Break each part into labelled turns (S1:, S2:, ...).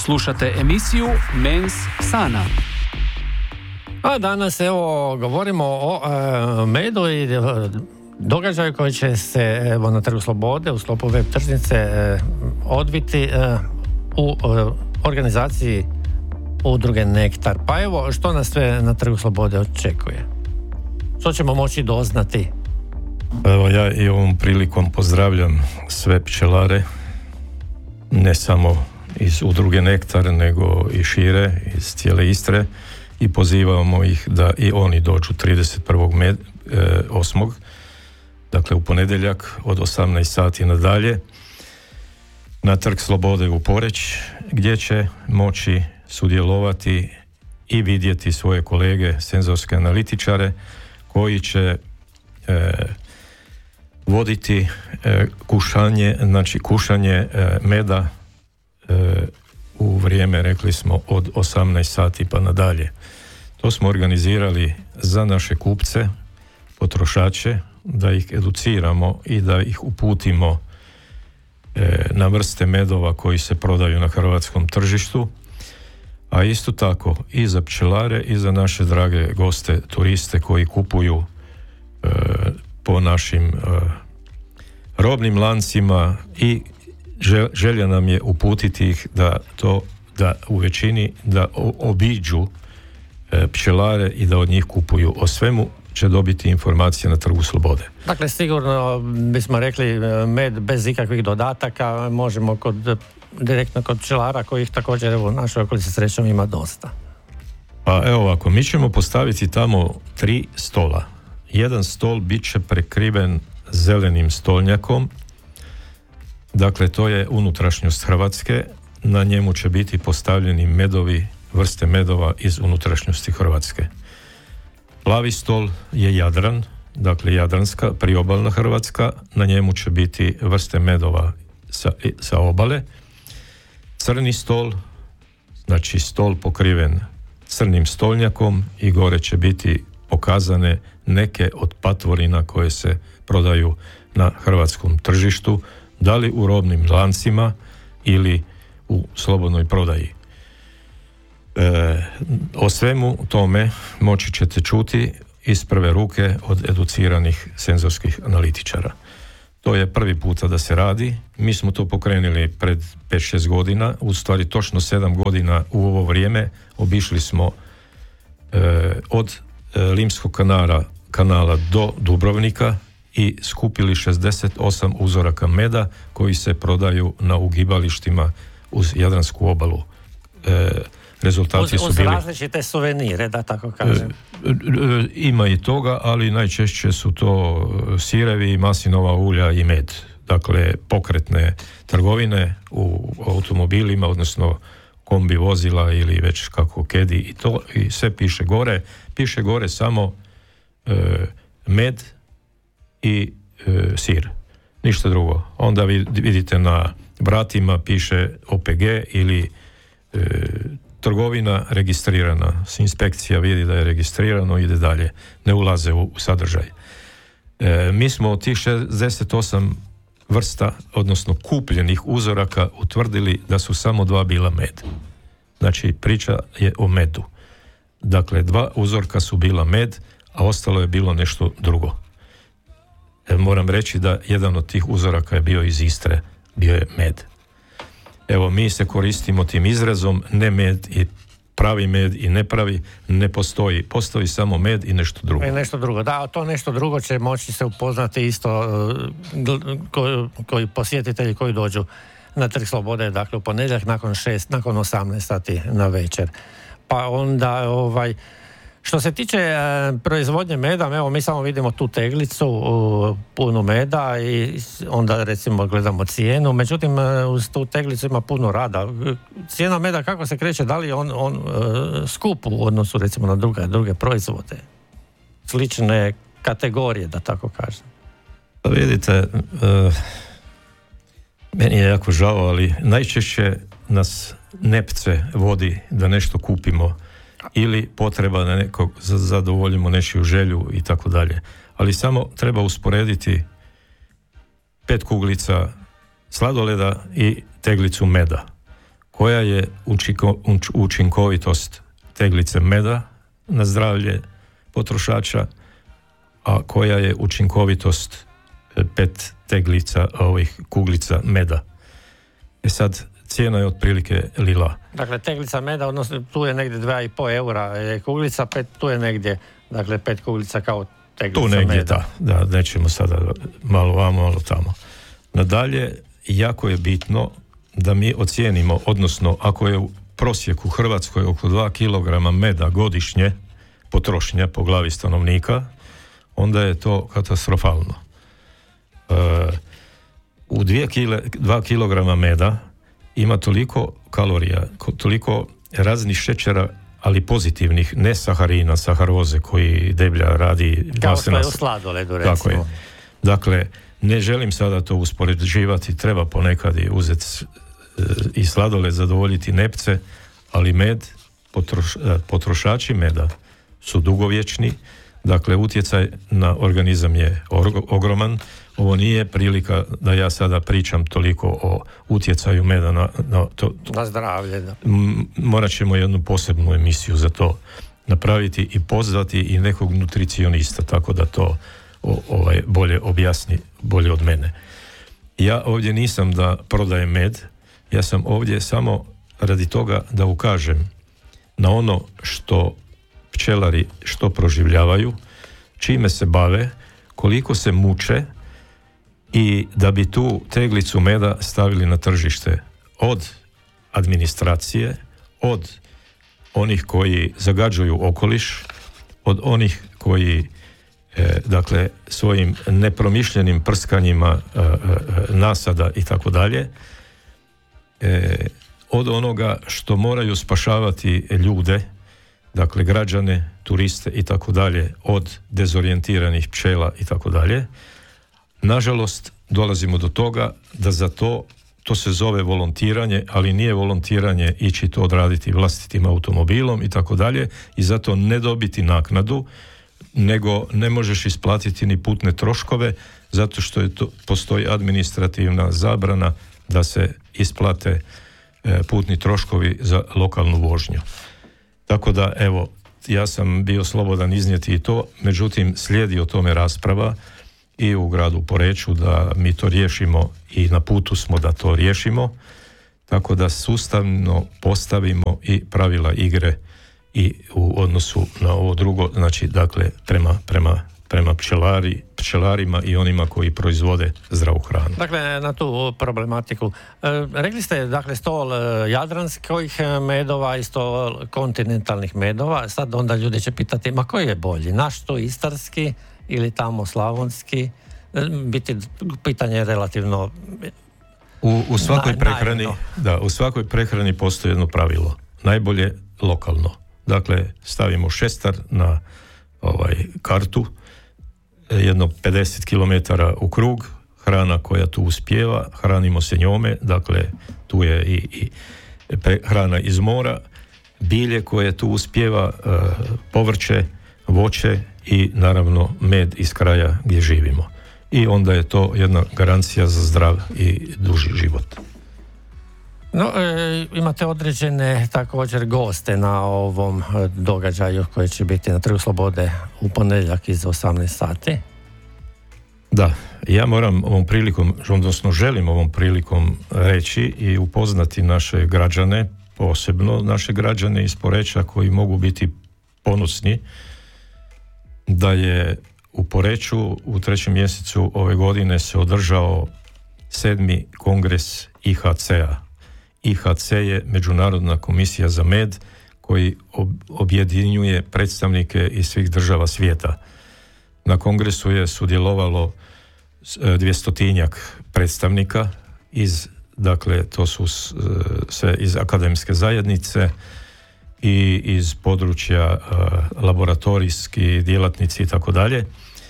S1: Slušate emisiju Mens Sana.
S2: A danas evo govorimo o medu i događaju koji će se na Trgu Slobode u sklopu web tržnice odviti u organizaciji udruge Nektar. Pa evo, što nas sve na Trgu Slobode očekuje? Što ćemo moći doznati?
S3: Evo, ja i ovom prilikom pozdravljam sve pčelare, ne samo iz udruge Nektar, nego i šire, iz cijele Istre, i pozivamo ih da i oni dođu 31.8. Dakle u ponedjeljak od 18 sati nadalje na Trg Slobode u Poreć, gdje će moći sudjelovati i vidjeti svoje kolege senzorske analitičare koji će voditi kušanje meda u vrijeme, rekli smo, od 18 sati pa nadalje. To smo organizirali za naše kupce, potrošače, da ih educiramo i da ih uputimo na vrste medova koji se prodaju na hrvatskom tržištu, a isto tako i za pčelare i za naše drage goste, turiste koji kupuju po našim robnim lancima, i želja nam je uputiti ih da u većini da obiđu pčelare i da od njih kupuju. O svemu će dobiti informacije na Trgu Slobode.
S2: Dakle, sigurno bismo rekli med bez ikakvih dodataka možemo direktno kod pčelara, kojih također u našoj okolici srećom ima dosta.
S3: Pa evo ovako, mi ćemo postaviti tamo 3 stola. Jedan stol bit će prekriven zelenim stolnjakom. Dakle, to je unutrašnjost Hrvatske. Na njemu će biti postavljeni medovi, vrste medova iz unutrašnjosti Hrvatske. Plavi stol je Jadran, dakle jadranska, priobalna Hrvatska. Na njemu će biti vrste medova sa obale. Crni stol, znači stol pokriven crnim stolnjakom, i gore će biti pokazane neke od patvorina koje se prodaju na hrvatskom tržištu, da li u robnim lancima ili u slobodnoj prodaji. O svemu tome moći ćete čuti iz prve ruke od educiranih senzorskih analitičara. To je prvi puta da se radi. Mi smo to pokrenuli pred 5-6 godina, u stvari točno 7 godina u ovo vrijeme. Obišli smo od Limskog kanala do Dubrovnika i skupili 68 uzoraka meda koji se prodaju na ugibalištima uz Jadransku obalu. Rezultati su bili...
S2: Uz različite suvenire, da tako kažem.
S3: Ima i toga, ali najčešće su to sirevi, maslinova ulja i med. Dakle, pokretne trgovine u automobilima, odnosno kombi vozila ili već kako kedi, i to, i sve piše gore. Piše gore samo med i sir. Ništa drugo. Onda vidite na vratima piše OPG ili trgovina registrirana. Inspekcija vidi da je registrirano, ide dalje. Ne ulaze u sadržaj. Mi smo od tih 68 vrsta, odnosno kupljenih uzoraka, utvrdili da su samo 2 bila med. Znači, priča je o medu. Dakle, 2 uzorka su bila med, a ostalo je bilo nešto drugo. Moram reći da jedan od tih uzoraka je bio iz Istre, bio je med. Evo, mi se koristimo tim izrazom, ne med i pravi med i nepravi ne postoji. Postoji samo med i nešto drugo.
S2: Nešto drugo, da, to nešto drugo će moći se upoznati isto koji posjetitelji koji dođu na Trg Slobode, dakle u ponedjeljak nakon 18 sati na večer. Pa onda, što se tiče proizvodnje meda, evo mi samo vidimo tu teglicu punu meda i onda recimo gledamo cijenu, međutim uz tu teglicu ima puno rada. Cijena meda kako se kreće, da li je on skup u odnosu recimo na druge proizvode? Slične kategorije, da tako kažem.
S3: Pa vidite, meni je jako žao, ali najčešće nas nepce vodi da nešto kupimo ili potreba da nekog zadovoljimo nečiju želju i tako dalje. Ali samo treba usporediti 5 kuglica sladoleda i teglicu meda. koja je učinkovitost teglice meda na zdravlje potrošača, a koja je učinkovitost 5 teglica ovih kuglica meda. Sad, cijena je otprilike lila.
S2: Dakle, teglica meda, odnosno tu je negdje 2,5 eura, je kuglica, 5, tu je negdje, dakle 5 kuglica kao teglica meda.
S3: Tu negdje, da, nećemo sada malo vamo, malo tamo. Nadalje, jako je bitno da mi ocijenimo, odnosno ako je u prosjeku u Hrvatskoj oko 2 kg meda godišnje potrošnja po glavi stanovnika, onda je to katastrofalno. U 2 kg meda ima toliko kalorija, toliko raznih šećera, ali pozitivnih, ne saharina, saharoze koji deblja radi.
S2: Kao što je u sladoledu, recimo.
S3: Tako je. Dakle, ne želim sada to uspoređivati, treba ponekad i uzeti i sladoled, zadovoljiti nepce, ali med, potrošači meda su dugovječni, dakle utjecaj na organizam je ogroman. Ovo nije prilika da ja sada pričam toliko o utjecaju meda na
S2: zdravlje. Da.
S3: Morat ćemo jednu posebnu emisiju za to napraviti i pozvati i nekog nutricionista, tako da to bolje objasni, bolje od mene. Ja ovdje nisam da prodajem med, ja sam ovdje samo radi toga da ukažem na ono što pčelari što proživljavaju, čime se bave, koliko se muče i da bi tu teglicu meda stavili na tržište od administracije, od onih koji zagađuju okoliš, od onih koji dakle svojim nepromišljenim prskanjima nasada i tako dalje, od onoga što moraju spašavati ljude, dakle građane, turiste i tako dalje, od dezorijentiranih pčela i tako dalje. Nažalost, dolazimo do toga da za to se zove volontiranje, ali nije volontiranje ići to odraditi vlastitim automobilom i tako dalje, i zato ne dobiti naknadu, nego ne možeš isplatiti ni putne troškove, zato što postoji administrativna zabrana da se isplate putni troškovi za lokalnu vožnju. Tako da, evo, ja sam bio slobodan iznijeti i to, međutim slijedi o tome rasprava i u gradu Poreču da mi to riješimo i na putu smo da to riješimo, tako da sustavno postavimo i pravila igre i u odnosu na ovo drugo, znači dakle prema pčelarima i onima koji proizvode zdravu hranu.
S2: Dakle, na tu problematiku. Rekli ste, dakle, stol jadranskih medova i stol kontinentalnih medova. Sad onda ljudi će pitati, ma koji je bolji? Naš to istarski ili tamo slavonski? Biti pitanje je relativno
S3: u svakoj prehrani, u svakoj prehrani postoji jedno pravilo. Najbolje lokalno. Dakle, stavimo šestar na kartu, jedno 50 km u krug, hrana koja tu uspijeva, hranimo se njome, dakle tu je i hrana iz mora, bilje koje tu uspijeva, povrće, voće i naravno med iz kraja gdje živimo. I onda je to jedna garancija za zdrav i duži život.
S2: No, imate određene također goste na ovom događaju koji će biti na Trgu slobode u ponedjeljak iz 18 sati.
S3: Da, ja moram ovom prilikom, odnosno želim ovom prilikom reći i upoznati naše građane, posebno naše građane iz Poreča koji mogu biti ponosni da je u Poreču u 3. mjesecu ove godine se održao 7. kongres IHC-a. IHC je Međunarodna komisija za med koji objedinjuje predstavnike iz svih država svijeta. Na kongresu je sudjelovalo 200 predstavnika dakle to su sve iz akademske zajednice i iz područja laboratorijski djelatnici i tako dalje.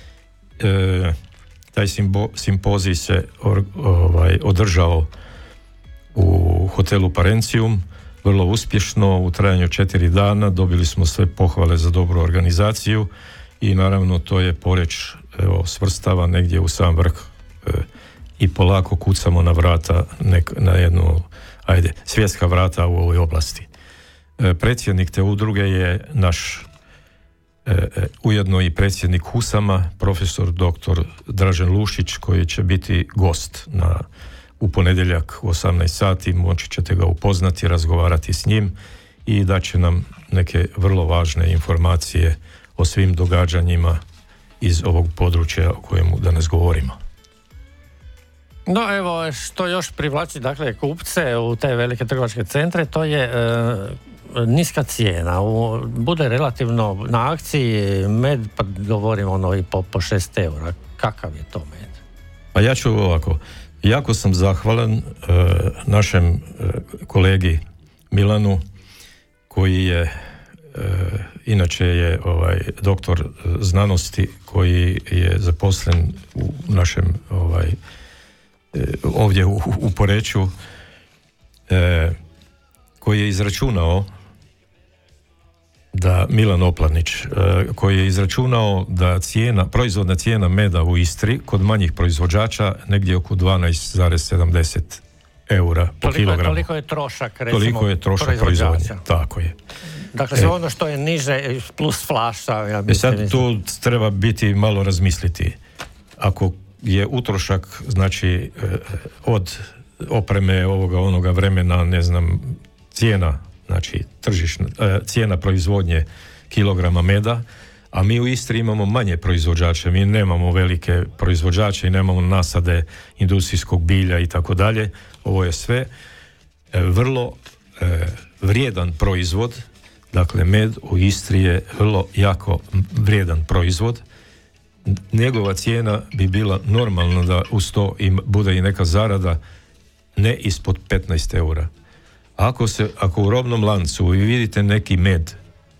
S3: Taj simpozij se održao u hotelu Parencium, vrlo uspješno, u trajanju 4 dana, dobili smo sve pohvale za dobru organizaciju i naravno to je Poreč svrstava negdje u sam vrh i polako kucamo na vrata na jednu svjetska vrata u ovoj oblasti. Predsjednik te udruge je naš ujedno i predsjednik HUSAM-a, profesor dr. Dražen Lušić, koji će biti gost u ponedjeljak u 18 sati. Moći ćete ga upoznati, razgovarati s njim i daće nam neke vrlo važne informacije o svim događanjima iz ovog područja o kojemu danas govorimo.
S2: No evo, što još privlači dakle kupce u te velike trgovačke centre, to je niska cijena. Bude relativno na akciji med, pa govorimo i po 6 eura. Kakav je to med?
S3: Pa ja ću ovako. Jako sam zahvalan našem kolegi Milanu, koji je inače je doktor znanosti, koji je zaposlen u našem ovdje u Poreču, koji je izračunao da Milan Oplanić, koji je izračunao da proizvodna cijena meda u Istri kod manjih proizvođača negdje oko 12,70 eura po kilogramu.
S2: Toliko je trošak, recimo,
S3: toliko je trošak proizvodnje. Tako je.
S2: Dakle, sve ono što je niže plus flaša, ja mislim.
S3: Sad tu treba biti malo razmisliti. Ako je utrošak, znači od opreme onoga vremena, ne znam, cijena, znači tržišna cijena proizvodnje kilograma meda, a mi u Istri imamo manje proizvođače, mi nemamo velike proizvođače i nemamo nasade industrijskog bilja i tako dalje. Ovo je sve vrlo vrijedan proizvod. Dakle, med u Istri je vrlo jako vrijedan proizvod. Njegova cijena bi bila normalno da uz to bude i neka zarada ne ispod 15 eura. Ako u robnom lancu vi vidite neki med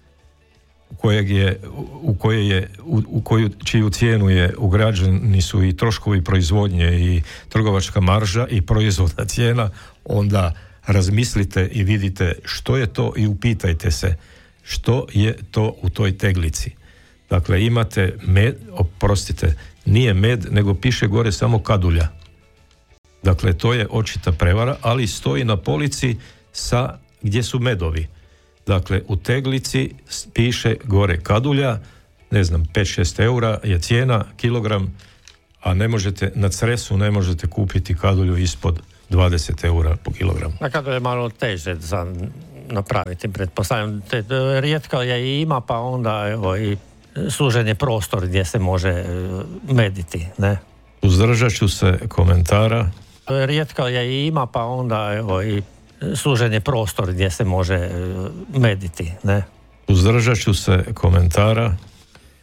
S3: čiju cijenu je ugrađeni su i troškovi proizvodnje i trgovačka marža i proizvodna cijena, onda razmislite i vidite što je to i upitajte se što je to u toj teglici. Dakle, imate med, nije med, nego piše gore samo kadulja. Dakle, to je očita prevara, ali stoji na polici gdje su medovi. Dakle, u teglici piše gore kadulja, ne znam, 5-6 eura je cijena, kilogram, a na Cresu ne možete kupiti kadulju ispod 20 eura po kilogramu.
S2: A kadulja je malo teže za napraviti, pretpostavljam. Rijetko je i ima, pa onda i sužen je prostor gdje se može mediti, ne?
S3: Uzdržat ću se komentara.
S2: Rijetko je i ima, pa onda i sužen je prostor gdje se može mediti, ne?
S3: Uzdržat ću se komentara.